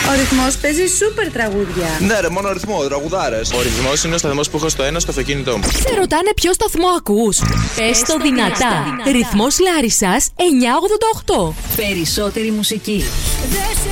Ο Ρυθμός παίζει σούπερ τραγούδια. Ναι, ρε, μόνο ρυθμό, τραγουδάρες. Ο Ρυθμός είναι ο σταθμός που έχω στο ένα στο αυτοκίνητό μου. Σε ρωτάνε ποιο σταθμό ακούς. Πες το δυνατά. Ρυθμός Λάρισσας 988. Περισσότερη μουσική.